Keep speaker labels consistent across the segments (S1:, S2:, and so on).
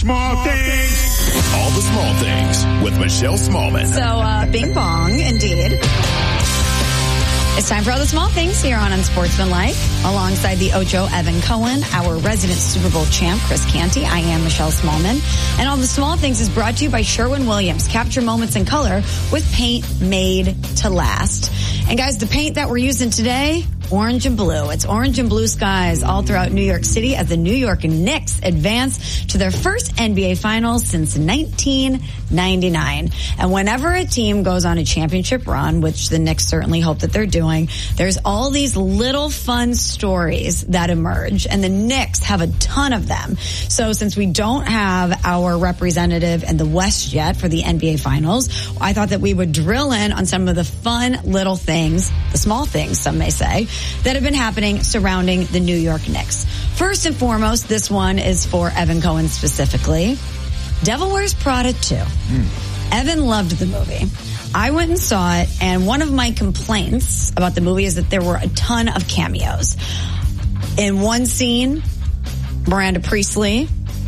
S1: small things.
S2: All the small things with Michelle Smallman.
S3: So, bing bong, indeed. It's time for all the small things here on Unsportsmanlike. Alongside the Ocho, Evan Cohen, our resident Super Bowl champ, Chris Canty. I am Michelle Smallman. And all the small things is brought to you by Sherwin-Williams. Capture moments in color with paint made to last. And guys, the paint that we're using today, orange and blue. It's orange and blue skies all throughout New York City as the New York Knicks advance to their first NBA Finals since 1999. And whenever a team goes on a championship run, which the Knicks certainly hope that they're doing, there's all these little fun stories that emerge. And the Knicks have a ton of them. So since we don't have our representative in the West yet for the NBA Finals, I thought that we would drill in on some of the fun little things, the small things, some may say, that have been happening surrounding the New York Knicks. First and foremost, this one is for Evan Cohen specifically. Devil Wears Prada 2. Evan loved the movie. I went and saw it, and one of my complaints about the movie is that there were a ton of cameos. In one scene, Miranda Priestly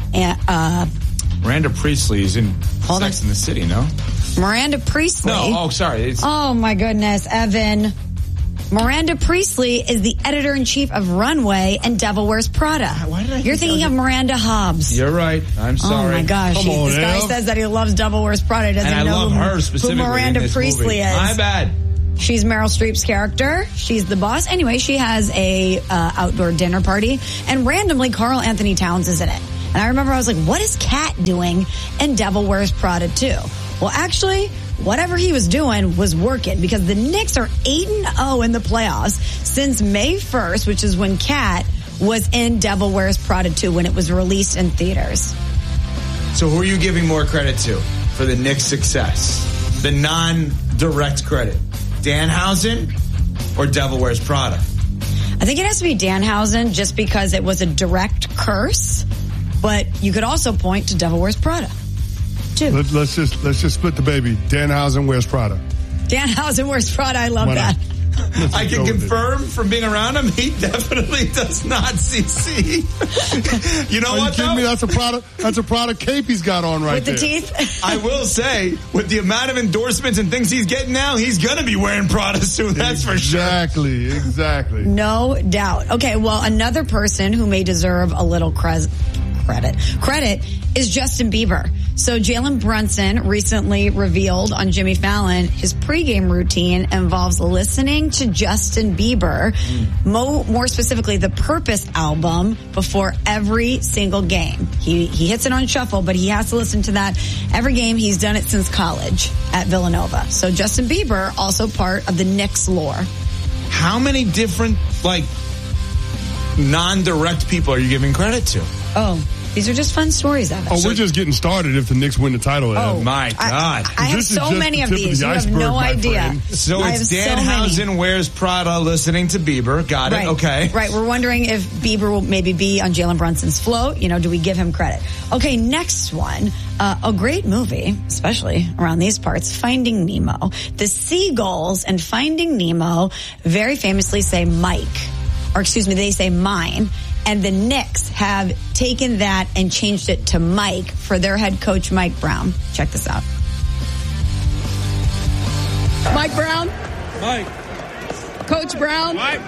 S3: and
S4: Miranda Priestly is in Sex and the City, no?
S3: Miranda Priestly.
S4: No, sorry.
S3: Oh my goodness, Evan. Miranda Priestly is the editor-in-chief of Runway and Devil Wears Prada.
S4: Why did I
S3: You're thinking of Miranda Hobbs.
S4: You're right. I'm sorry.
S3: Oh my gosh. This guy says that he loves Devil Wears Prada. Doesn't
S4: and I
S3: know
S4: love her specifically
S3: who Miranda
S4: in this
S3: Priestly
S4: movie.
S3: is.
S4: My bad.
S3: She's Meryl Streep's character. She's the boss. Anyway, she has a outdoor dinner party, and randomly Karl Anthony Towns is in it. And I remember I was like, what is Kat doing in Devil Wears Prada 2? Well, actually, whatever he was doing was working because the Knicks are 8-0 in the playoffs since May 1st, which is when Kat was in Devil Wears Prada 2 when it was released in theaters.
S4: So who are you giving more credit to for the Knicks' success? The non-direct credit. Danhausen or Devil Wears Prada?
S3: I think it has to be Danhausen just because it was a direct curse, but you could also point to Devil Wears Prada.
S1: Let's just split the baby. Danhausen Wears Prada.
S3: Danhausen Wears Prada. I love that.
S4: I can confirm from being around him, he definitely does not CC. You know what,
S1: though? That's a Prada cape he's got on right there.
S3: With the teeth?
S4: I will say, with the amount of endorsements and things he's getting now, he's going to be wearing Prada soon, that's for sure.
S1: Exactly.
S3: No doubt. Okay, well, another person who may deserve a little credit is Justin Bieber. So Jalen Brunson recently revealed on Jimmy Fallon his pregame routine involves listening to Justin Bieber, more specifically the Purpose album, before every single game. He hits it on shuffle, but he has to listen to that every game. He's done it since college at Villanova. So Justin Bieber, also part of the Knicks lore.
S4: How many different, non-direct people are you giving credit to?
S3: Oh, these are just fun stories, Evan.
S1: We're just getting started if the Knicks win the title.
S4: Oh, my God.
S3: I have so many of these. You have no idea.
S4: So it's Danhausen Wears Prada listening to Bieber. Got it. Okay.
S3: Right. We're wondering if Bieber will maybe be on Jalen Brunson's float. Do we give him credit? Okay, next one. A great movie, especially around these parts, Finding Nemo. The seagulls in Finding Nemo very famously say they say mine. And the Knicks have taken that and changed it to Mike for their head coach, Mike Brown. Check this out. Mike Brown?
S5: Mike.
S3: Coach Brown?
S5: Mike.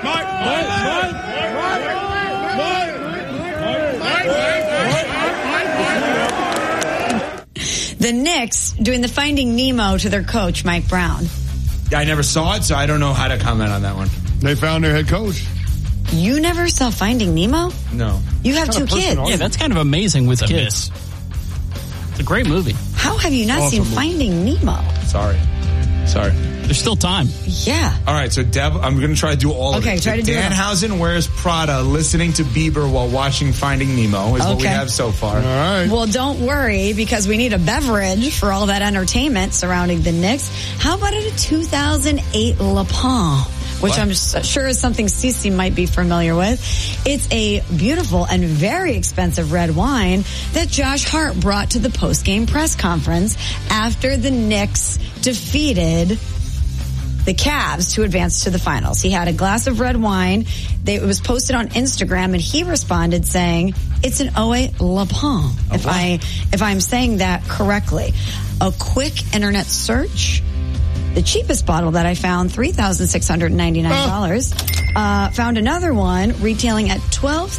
S3: The Knicks doing the Finding Nemo to their coach, Mike Brown.
S4: I never saw it, so I don't know how to comment on that one.
S1: They found their head coach.
S3: You never saw Finding Nemo?
S4: No.
S3: You have two kids.
S6: Yeah, that's kind of amazing with kids. It's a great movie.
S3: How have you not seen Finding Nemo?
S4: Sorry.
S6: There's still time.
S3: Yeah.
S4: All right, so I'm going to try to do all of it.
S3: Okay, try to do it.
S4: Danhausen Wears Prada listening to Bieber while watching Finding Nemo is what we have so far.
S1: All right.
S3: Well, don't worry, because we need a beverage for all that entertainment surrounding the Knicks. How about a 2008 Le Pen? Which I'm sure is something Cece might be familiar with. It's a beautiful and very expensive red wine that Josh Hart brought to the post-game press conference after the Knicks defeated the Cavs to advance to the finals. He had a glass of red wine. It was posted on Instagram, and he responded saying, It's an Eau Le Pen, if I'm saying that correctly. A quick internet search. The cheapest bottle that I found, $3,699. Found another one retailing at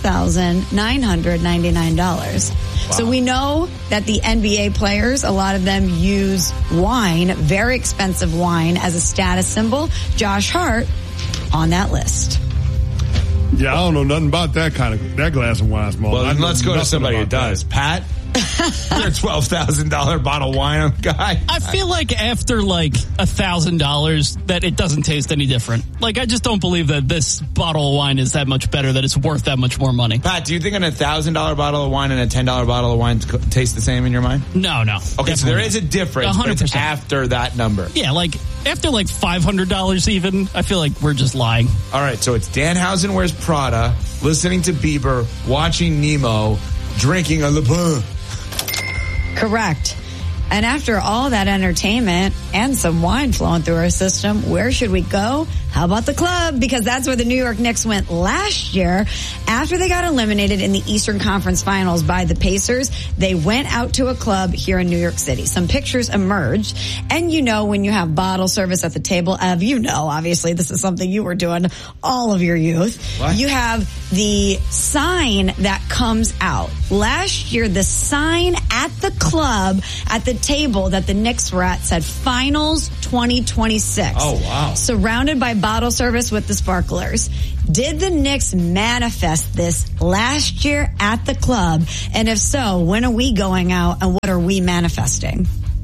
S3: $12,999. Wow. So we know that the NBA players, a lot of them use wine, very expensive wine, as a status symbol. Josh Hart on that list.
S1: Yeah, I don't know nothing about that glass of wine, Small.
S4: Well, then let's go to somebody who does. Pat? You're a $12,000 bottle of wine guy.
S6: I feel like after like $1,000 that it doesn't taste any different. Like, I just don't believe that this bottle of wine is that much better, that it's worth that much more money.
S4: Pat, do you think a $1,000 bottle of wine and a $10 bottle of wine taste the same in your mind?
S6: No.
S4: Okay, so there is a difference, 100%. But it's after that number.
S6: Yeah, like after like $500 even, I feel like we're just lying.
S4: All right, so it's Danhausen wears Prada, listening to Bieber, watching Nemo, drinking a Le Pen.
S3: Correct. And after all that entertainment and some wine flowing through our system, where should we go? How about the club? Because that's where the New York Knicks went last year. After they got eliminated in the Eastern Conference Finals by the Pacers, they went out to a club here in New York City. Some pictures emerged. And you know, when you have bottle service at the table, Ev, you know, obviously this is something you were doing all of your youth.
S4: What?
S3: You have the sign that comes out. Last year, the sign at the club, at the table that the Knicks were at, said Finals 2026.
S4: Oh, wow.
S3: Surrounded by bottle service with the sparklers. Did the Knicks manifest this last year at the club? And if so, when are we going out and what are we manifesting?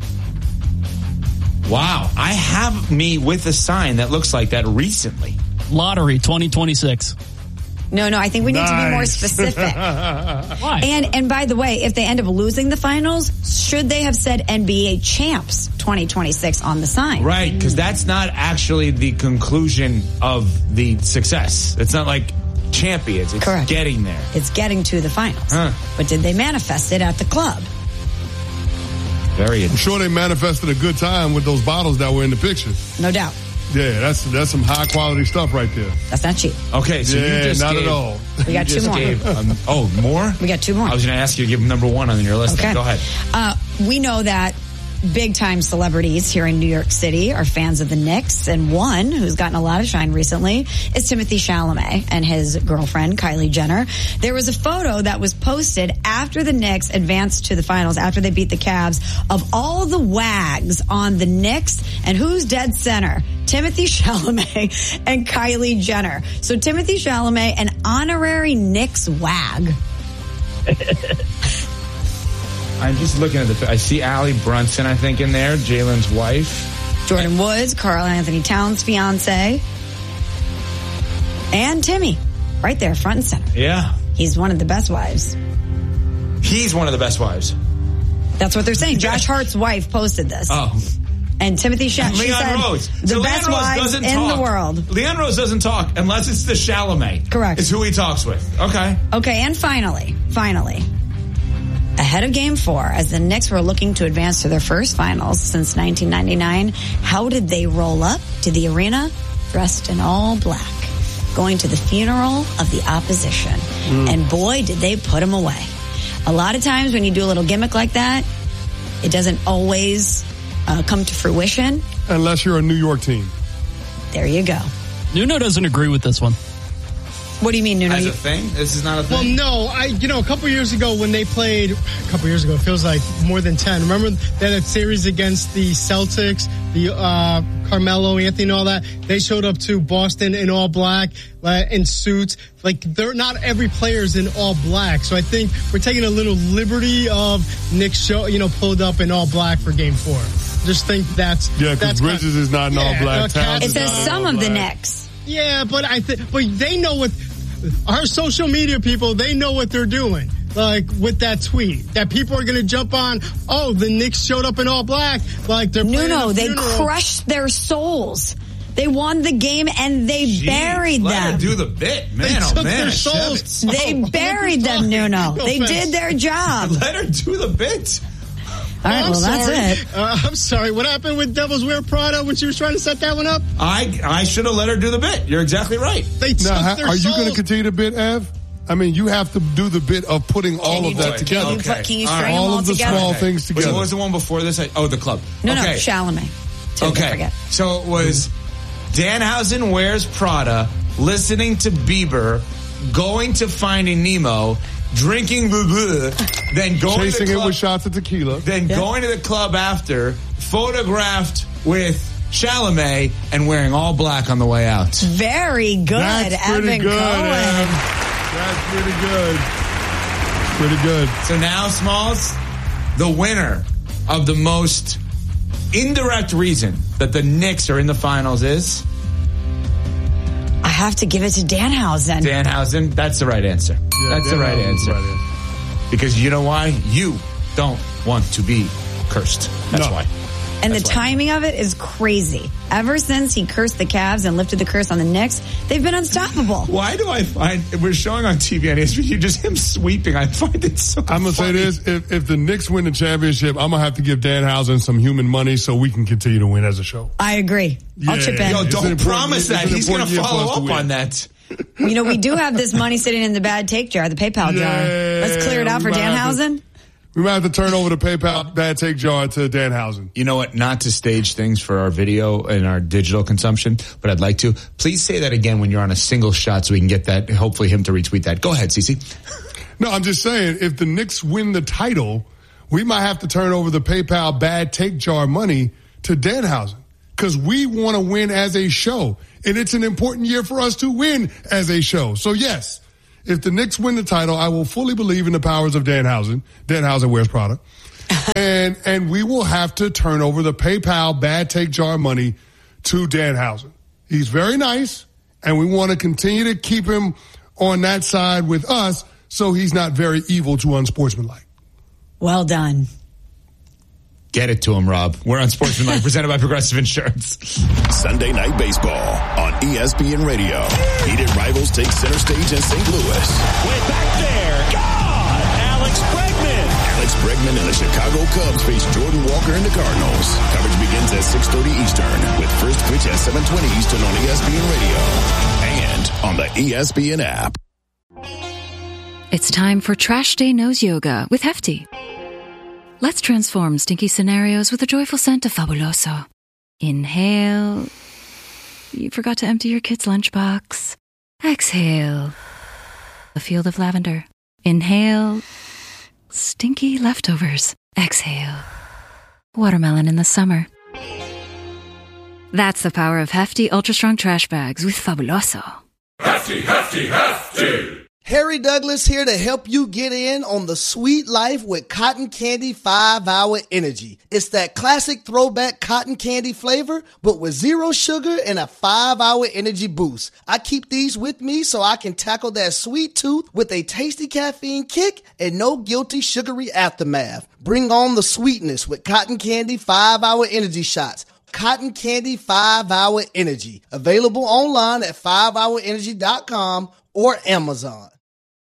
S4: Wow. I have me with a sign that looks like that recently.
S6: Lottery 2026.
S3: No, I think we need to be more specific.
S6: Why?
S3: And by the way, if they end up losing the finals, should they have said NBA champs 2026 on the sign?
S4: Right, because that's not actually the conclusion of the success. It's not like champions. It's
S3: Correct.
S4: Getting there.
S3: It's getting to the finals.
S4: Huh.
S3: But did they manifest it at the club?
S4: Very
S1: I'm sure they manifested a good time with those bottles that were in the pictures.
S3: No doubt.
S1: Yeah, that's some high quality stuff right there.
S3: That's not cheap.
S4: Okay, so
S1: yeah,
S4: you just
S1: not
S4: gave,
S1: at all.
S3: We got two more.
S4: More?
S3: We got two more.
S4: I was going to ask you to give them number one on your list.
S3: Okay.
S4: Go ahead.
S3: We know that big-time celebrities here in New York City are fans of the Knicks, and one who's gotten a lot of shine recently is Timothée Chalamet and his girlfriend, Kylie Jenner. There was a photo that was posted after the Knicks advanced to the finals, after they beat the Cavs, of all the wags on the Knicks, and who's dead center? Timothée Chalamet and Kylie Jenner. So Timothée Chalamet, an honorary Knicks wag.
S4: I'm just looking at I see Allie Brunson, I think, in there, Jalen's wife.
S3: Jordan Woods, Karl Anthony Towns' fiance. And Timmy, right there, front and center.
S4: Yeah.
S3: He's one of the best wives.
S4: He's one of the best wives.
S3: That's what they're saying. Josh Hart's wife posted this.
S4: Oh.
S3: And Timothy Chalamet, she said,
S4: Rose.
S3: the
S4: so
S3: best wives in the world.
S4: Leon Rose doesn't talk unless it's the Chalamet.
S3: Correct.
S4: It's who he talks with. Okay.
S3: Okay, and finally, ahead of Game 4, as the Knicks were looking to advance to their first finals since 1999, how did they roll up to the arena dressed in all black, going to the funeral of the opposition? And boy, did they put them away. A lot of times when you do a little gimmick like that, it doesn't always come to fruition.
S1: Unless you're a New York team.
S3: There you go.
S6: Nuno doesn't agree with this one.
S3: What do you mean, Nuno?
S4: As a thing? This is not a
S5: Well,
S4: thing?
S5: no. A couple years ago when they played, it feels like more than 10. Remember that series against the Celtics, the Carmelo Anthony and all that? They showed up to Boston in all black, in suits. Like, they're not every player's in all black. So I think we're taking a little liberty of Knicks pulled up in all black for Game 4. Just think that's...
S1: Yeah, because Bridges is not in all black.
S3: It says some of the Knicks.
S5: Yeah, but but they know what our social media people, they know what they're doing. Like with that tweet that people are going to jump on. Oh, the Knicks showed up in all black. Like they're
S3: No, they crushed their souls. They won the game and they buried them.
S4: Let her do the bit, man.
S5: They took their
S4: souls.
S3: They buried them, Nuno. They did their job.
S4: Let her do the bit.
S3: All right, well, that's it.
S5: I'm sorry. What happened with Devils Wear Prada when she was trying to set that one up?
S4: I should have let her do the bit. You're exactly right.
S5: They took their
S1: are you
S5: souls.
S1: going to continue the bit, Ev? I mean, you have to do the bit of putting all of that together.
S3: Can you string them all
S1: of the
S3: together?
S1: small things together.
S4: What was the one before this? The club.
S3: No, Chalamet. Don't forget.
S4: So it was Danhausen wears Prada, listening to Bieber, going to Finding Nemo, drinking blah, then going
S1: chasing
S4: to the club,
S1: it with shots of tequila,
S4: then going to the club after, photographed with Chalamet, and wearing all black on the way out.
S3: Very good,
S1: That's pretty
S3: Evan
S1: good,
S3: Cohen.
S1: Evan. That's pretty good. Pretty good.
S4: So now, Smalls, the winner of the most indirect reason that the Knicks are in the finals is?
S3: I have to give it to Danhausen.
S4: Danhausen, that's the right answer.
S1: Yeah,
S4: that's the right answer. Because you know why? You don't want to be cursed. That's why.
S3: And the timing of it is crazy. Ever since he cursed the Cavs and lifted the curse on the Knicks, they've been unstoppable.
S4: Why do I find, we're showing on TV on ESPN, just him sweeping, I find it so
S1: I'm going to say this, if the Knicks win the championship, I'm going to have to give Danhausen some human money so we can continue to win as a show.
S3: I agree. I'll chip in.
S4: Yo, don't promise that. He's going to follow up on that.
S3: You know, we do have this money sitting in the bad take jar, the PayPal jar. Let's clear it out for Danhausen.
S1: We might have to turn over the PayPal bad take jar to Danhausen.
S4: You know what? Not to stage things for our video and our digital consumption, but I'd like to. Please say that again when you're on a single shot so we can get that, hopefully him to retweet that. Go ahead, Cece.
S1: No, I'm just saying, if the Knicks win the title, we might have to turn over the PayPal bad take jar money to Danhausen. Because we want to win as a show. And it's an important year for us to win as a show. So yes, if the Knicks win the title, I will fully believe in the powers of Danhausen. Danhausen wears Prada. and we will have to turn over the PayPal bad take jar money to Danhausen. He's very nice, and we want to continue to keep him on that side with us so he's not very evil to unsportsmanlike.
S3: Well done.
S4: Get it to him, Rob. We're on Sportsmanlike, presented by Progressive Insurance.
S2: Sunday Night Baseball on ESPN Radio. Heated rivals take center stage in St. Louis.
S7: Way back there. God! Alex Bregman.
S2: Alex Bregman and the Chicago Cubs face Jordan Walker and the Cardinals. Coverage begins at 6:30 Eastern with first pitch at 7:20 Eastern on ESPN Radio and on the ESPN app.
S8: It's time for Trash Day Nose Yoga with Hefty. Let's transform stinky scenarios with a joyful scent of Fabuloso. Inhale. You forgot to empty your kid's lunchbox. Exhale. A field of lavender. Inhale. Stinky leftovers. Exhale. Watermelon in the summer. That's the power of Hefty Ultra Strong Trash Bags with Fabuloso.
S9: Hefty, hefty, hefty!
S10: Harry Douglas here to help you get in on the sweet life with Cotton Candy 5-Hour Energy. It's that classic throwback cotton candy flavor, but with zero sugar and a 5-hour energy boost. I keep these with me so I can tackle that sweet tooth with a tasty caffeine kick and no guilty sugary aftermath. Bring on the sweetness with Cotton Candy 5-Hour Energy Shots. Cotton Candy 5-Hour Energy. Available online at 5hourenergy.com or Amazon.